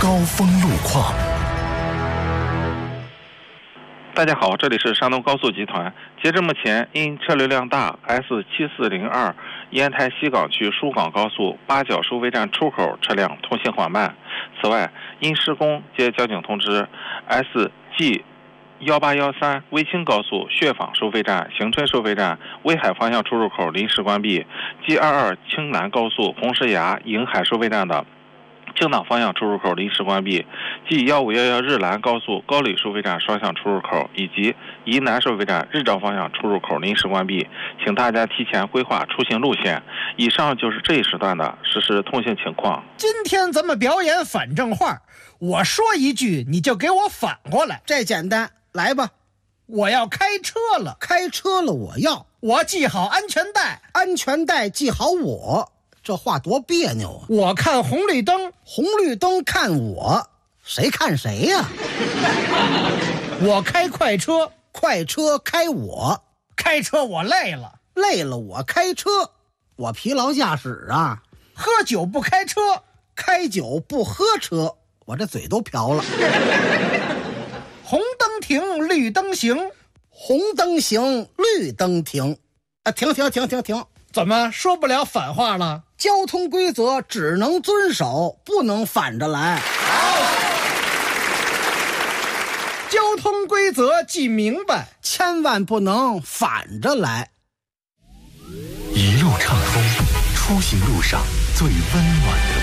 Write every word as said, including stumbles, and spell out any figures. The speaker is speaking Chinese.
高峰路况。 大家好，这里是山东高速集团。截至目前，因车流量大 ，S 七四零二 烟台西港区疏港高速八角收费站出口车辆通行缓慢。此外，因施工接交警通知 ，S G一八一三威清高速血坊收费站、荥春收费站、威海方向出入口临时关闭 ；G 二二青南高速红石崖迎海收费站的青岛方向出入口临时关闭 ，G 一五一一日兰高速高里收费站双向出入口以及宜南收费站日照方向出入口临时关闭，请大家提前规划出行路线。以上就是这一时段的实时通行情况。 今天咱们表演反正话，我说一句你就给我反过来， 这简单，来吧。 我要开车了， 开车了，我要我系好安全带， 安全带系好我。这话多别扭啊！ 我看红绿灯， 红绿灯看我，谁看谁呀、啊？ 我开快车， 快车开我， 开车我累了， 累了我开车，我疲劳驾驶啊！ 喝酒不开车， 开酒不喝车，我这嘴都瓢了。 红灯停，绿灯行， 红灯行，绿灯停，啊，停停停停停！ 怎么说不了反话了？ 交通规则只能遵守，不能反着来。 好，交通规则记明白， 千万不能反着来。 一路畅通，出行路上最温暖的